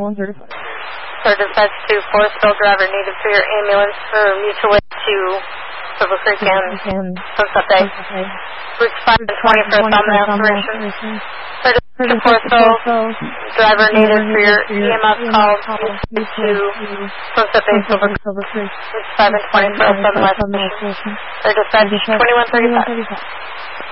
2135. Sir, dispatch to Forestville, driver needed for your ambulance for mutual aid to Silver Creek and Sunset Bay. Routes 5 and 21st on the operation. Sir, dispatch to Forestville, driver needed for your EMS call to Sunset Bay, Silver Creek. Routes 5 and 21st on the operation. Sir, dispatch 2135.